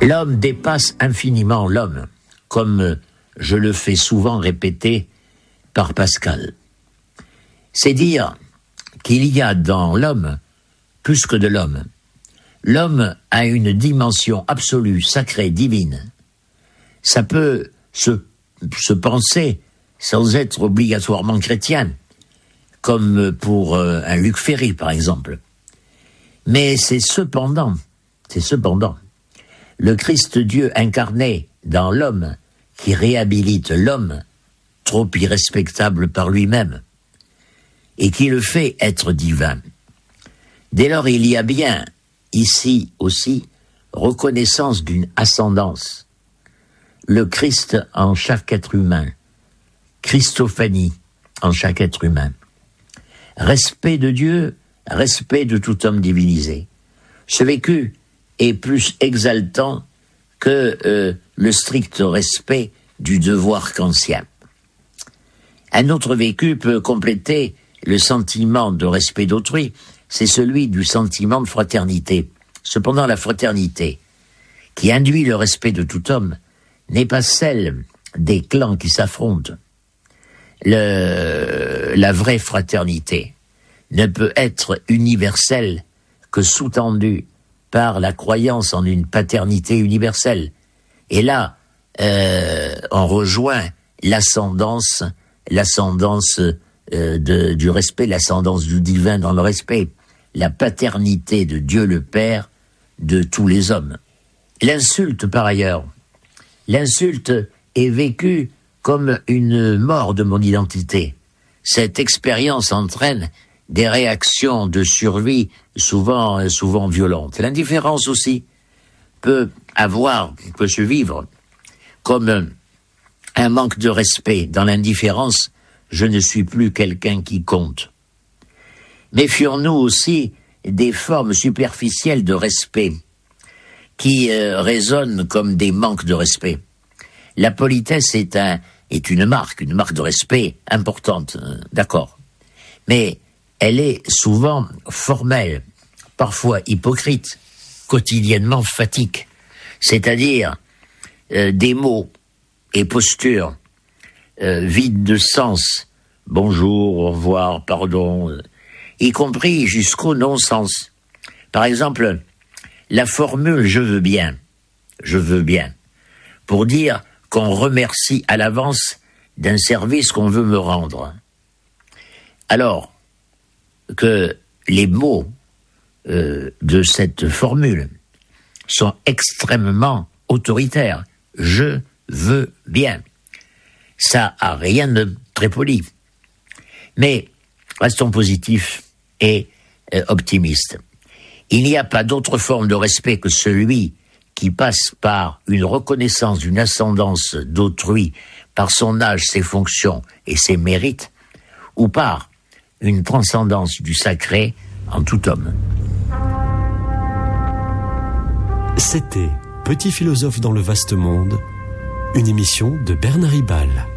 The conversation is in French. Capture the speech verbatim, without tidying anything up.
L'homme dépasse infiniment l'homme, comme je le fais souvent répéter par Pascal. C'est dire qu'il y a dans l'homme plus que de l'homme. L'homme a une dimension absolue, sacrée, divine. Ça peut se, se penser sans être obligatoirement chrétien, comme pour euh, un Luc Ferry, par exemple. Mais c'est cependant, c'est cependant, le Christ Dieu incarné dans l'homme qui réhabilite l'homme, trop irrespectable par lui-même, et qui le fait être divin. Dès lors, il y a bien, ici aussi, reconnaissance d'une ascendance. Le Christ en chaque être humain, Christophanie en chaque être humain. Respect de Dieu, respect de tout homme divinisé. Ce vécu est plus exaltant que euh, le strict respect du devoir kantien. Un autre vécu peut compléter le sentiment de respect d'autrui, c'est celui du sentiment de fraternité. Cependant, la fraternité, qui induit le respect de tout homme, n'est pas celle des clans qui s'affrontent. Le, la vraie fraternité ne peut être universelle que sous-tendue par la croyance en une paternité universelle. Et là, euh, on rejoint l'ascendance, l'ascendance euh, de, du respect, l'ascendance du divin dans le respect, la paternité de Dieu le Père de tous les hommes. L'insulte, par ailleurs, l'insulte est vécue comme une mort de mon identité. Cette expérience entraîne des réactions de survie souvent, souvent violentes. L'indifférence aussi peut avoir, peut se vivre comme un manque de respect. Dans l'indifférence, je ne suis plus quelqu'un qui compte. Méfions-nous aussi des formes superficielles de respect qui euh, résonnent comme des manques de respect. La politesse est, un, est une marque, une marque de respect importante, euh, d'accord. Mais elle est souvent formelle, parfois hypocrite, quotidiennement fatigue. C'est-à-dire euh, des mots et postures euh, vides de sens, bonjour, au revoir, pardon, euh, y compris jusqu'au non-sens. Par exemple, la formule « je veux bien »,« je veux bien », pour dire qu'on remercie à l'avance d'un service qu'on veut me rendre. Alors que les mots euh, de cette formule sont extrêmement autoritaires. « Je veux bien ». Ça a rien de très poli. Mais restons positifs et euh, optimistes. Il n'y a pas d'autre forme de respect que celui qui passe par une reconnaissance d'une ascendance d'autrui, par son âge, ses fonctions et ses mérites, ou par une transcendance du sacré en tout homme. C'était Petit philosophe dans le vaste monde, une émission de Bernard Ribal.